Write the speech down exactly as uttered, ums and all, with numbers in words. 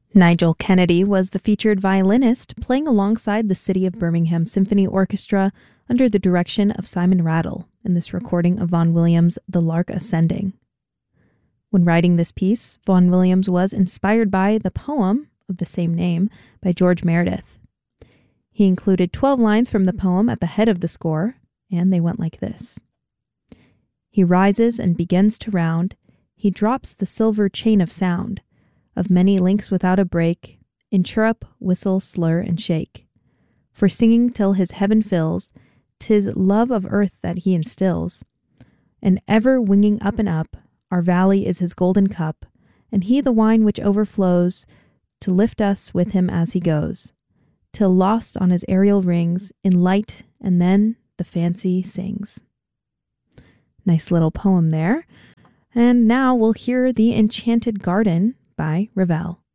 Nigel Kennedy was the featured violinist playing alongside the City of Birmingham Symphony Orchestra under the direction of Simon Rattle in this recording of Vaughan Williams' The Lark Ascending. When writing this piece, Vaughan Williams was inspired by the poem of the same name by George Meredith. He included twelve lines from the poem at the head of the score, and they went like this. He rises and begins to round, he drops the silver chain of sound, of many links without a break, in chirrup, whistle, slur, and shake. For singing till his heaven fills, 'tis love of earth that he instills, and ever winging up and up, our valley is his golden cup, and he the wine which overflows, to lift us with him as he goes, till lost on his aerial rings, in light, and then the fancy sings. Nice little poem there. And now we'll hear The Enchanted Garden by Ravel.